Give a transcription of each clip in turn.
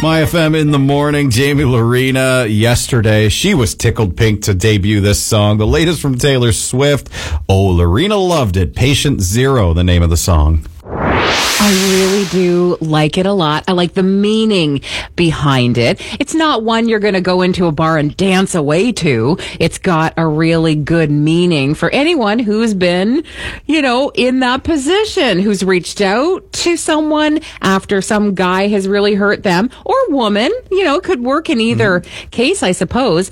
My FM in the morning. Jamie Lorena yesterday. She was tickled pink to debut this song. The latest from Taylor Swift. Oh, Lorena loved it. Patient Zero, the name of the song. I really do like it a lot. I like the meaning behind it. It's not one you're going to go into a bar and dance away to. It's got a really good meaning for anyone who's been, in that position, who's reached out to someone after some guy has really hurt them, or woman, could work in either case, I suppose.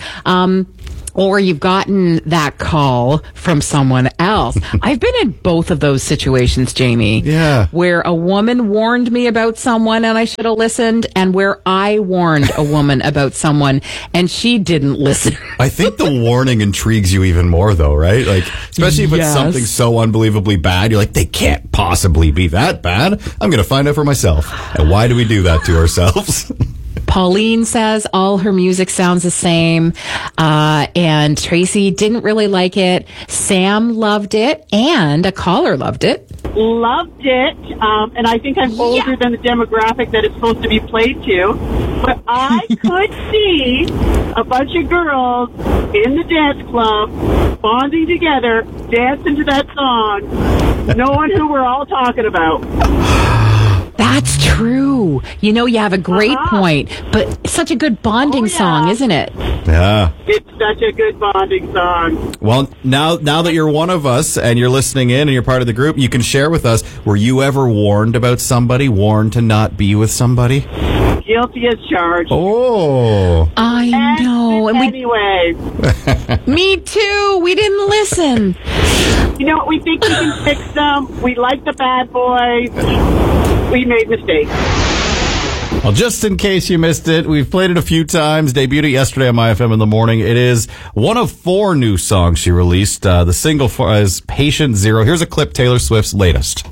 Or you've gotten that call from someone else. I've been in both of those situations, Jamie. Yeah. Where a woman warned me about someone and I should have listened, and where I warned a woman about someone and she didn't listen. I think the warning intrigues you even more, though, right? Like, especially if it's something so unbelievably bad, you're like, they can't possibly be that bad. I'm going to find out for myself. And why do we do that to ourselves? Pauline says all her music sounds the same, and Tracy didn't really like it. Sam loved it, and a caller loved it. Loved it, and I think I'm older than the demographic that it's supposed to be played to, but I could see a bunch of girls in the dance club bonding together, dancing to that song, knowing who we're all talking about. That's true. You have a great point, but it's such a good bonding song, isn't it? Yeah. It's such a good bonding song. Well, now that you're one of us and you're listening in and you're part of the group, you can share with us, were you ever warned about somebody, warned to not be with somebody? Guilty as charged. Oh. I know. And anyway. Me too. We didn't listen. You know what? We think we can fix them. We like the bad boys. We made mistakes. Well, just in case you missed it, we've played it a few times. Debuted it yesterday on My FM in the morning. It is one of 4 new songs she released. The single is Patient Zero. Here's a clip, Taylor Swift's latest.